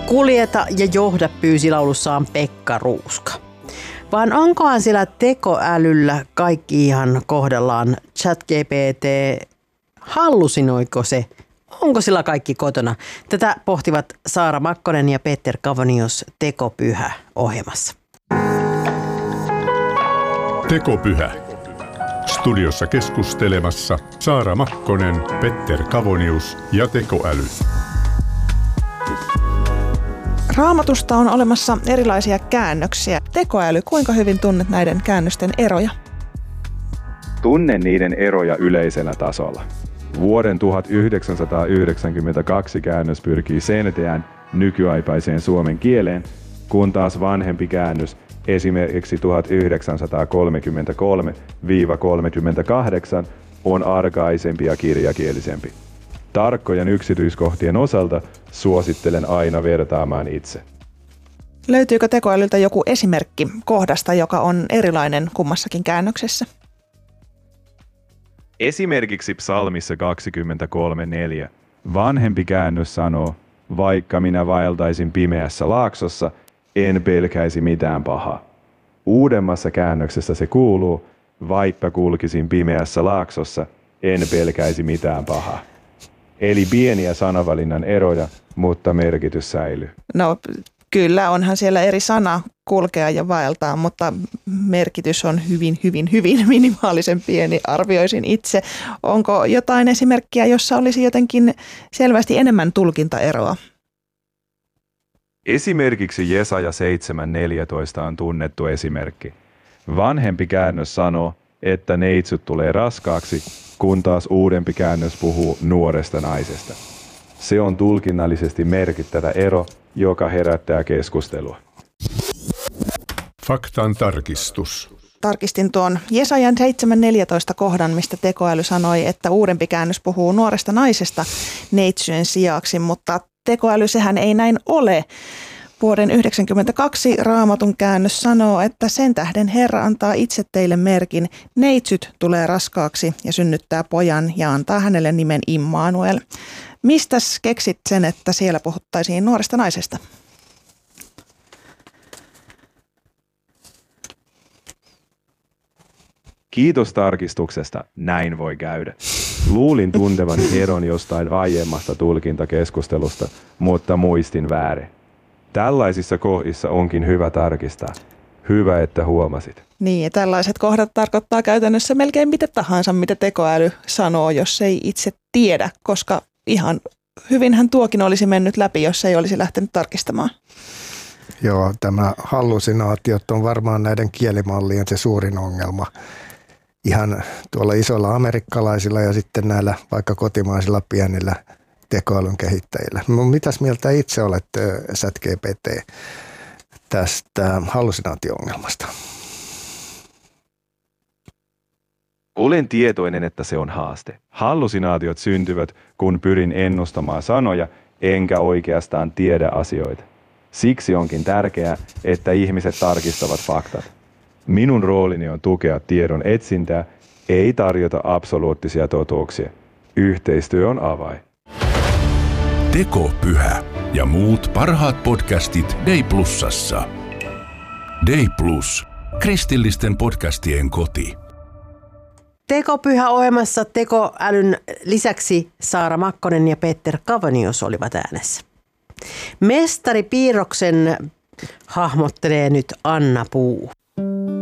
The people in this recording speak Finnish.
Kuljeta ja johda pyysi laulussaan Pekka Ruuska. Vaan onkohan sillä tekoälyllä kaikki ihan kohdallaan? ChatGPT, hallusinoiko se? Onko sillä kaikki kotona? Tätä pohtivat Saara Makkonen ja Peter Kavonius Tekopyhä -ohjelmassa. Tekopyhä. Studiossa keskustelemassa Saara Makkonen, Peter Kavonius ja tekoäly. Raamatusta on olemassa erilaisia käännöksiä. Tekoäly, kuinka hyvin tunnet näiden käännösten eroja? Tunnen niiden eroja yleisellä tasolla. Vuoden 1992 käännös pyrkii selkeään nykyaikaiseen suomen kieleen, kun taas vanhempi käännös, esimerkiksi 1933-38, on arkaisempi ja kirjakielisempi. Tarkkojen yksityiskohtien osalta suosittelen aina vertaamaan itse. Löytyykö tekoälyltä joku esimerkki kohdasta, joka on erilainen kummassakin käännöksessä? Esimerkiksi psalmissa 23:4 vanhempi käännös sanoo, vaikka minä vaeltaisin pimeässä laaksossa, en pelkäisi mitään pahaa. Uudemmassa käännöksessä se kuuluu, vaikka kulkisin pimeässä laaksossa, en pelkäisi mitään pahaa. Eli pieniä sanavalinnan eroja, mutta merkitys säilyy. No kyllä, onhan siellä eri sana kulkea ja vaeltaa, mutta merkitys on hyvin minimaalisen pieni, arvioisin itse. Onko jotain esimerkkiä, jossa olisi jotenkin selvästi enemmän tulkintaeroa? Esimerkiksi Jesaja 7:14 on tunnettu esimerkki. Vanhempi käännös sanoo, että neitsyt tulee raskaaksi, kun taas uudempi käännös puhuu nuoresta naisesta. Se on tulkinnallisesti merkittävä ero, joka herättää keskustelua. Faktan tarkistus. Tarkistin tuon Jesajan 7:14 kohdan, mistä tekoäly sanoi, että uudempi käännös puhuu nuoresta naisesta neitsyjen sijaksi, mutta tekoäly sehän ei näin ole. Vuoden 1992 Raamatun käännös sanoo, että sen tähden Herra antaa itse teille merkin, neitsyt tulee raskaaksi ja synnyttää pojan ja antaa hänelle nimen Immanuel. Mistäs keksit sen, että siellä puhuttaisiin nuoresta naisesta? Kiitos tarkistuksesta, näin voi käydä. Luulin tuntevani eron jostain aiemmasta tulkintakeskustelusta, mutta muistin väärin. Tällaisissa kohdissa onkin hyvä tarkistaa. Hyvä, että huomasit. Niin, ja tällaiset kohdat tarkoittaa käytännössä melkein mitä tahansa, mitä tekoäly sanoo, jos ei itse tiedä, koska ihan hyvinhän tuokin olisi mennyt läpi, jos ei olisi lähtenyt tarkistamaan. Joo, tämä hallusinaatiot on varmaan näiden kielimallien se suurin ongelma. Ihan tuolla isoilla amerikkalaisilla ja sitten näillä vaikka kotimaisilla pienillä tekoälyn kehittäjillä. Mitäs mieltä itse olette, ChatGPT, tästä hallusinaatio-ongelmasta? Olen tietoinen, että se on haaste. Hallusinaatiot syntyvät, kun pyrin ennustamaan sanoja, enkä oikeastaan tiedä asioita. Siksi onkin tärkeää, että ihmiset tarkistavat faktat. Minun roolini on tukea tiedon etsintää, ei tarjota absoluuttisia totuuksia. Yhteistyö on avain. Tekopyhä ja muut parhaat podcastit Day Plusassa. Day Plus, kristillisten podcastien koti. Tekopyhä -ohjelmassa tekoälyn lisäksi Saara Makkonen ja Peter Kavonius olivat äänessä. Mestari Piirroksen hahmottelee nyt Anna Puu.